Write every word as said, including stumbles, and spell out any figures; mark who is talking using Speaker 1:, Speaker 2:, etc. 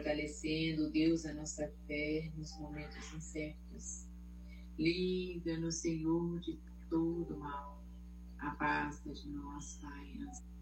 Speaker 1: fortalecendo, Deus, a nossa fé nos momentos incertos. Livra-nos, Senhor, de todo mal. Afasta de nós, Pai,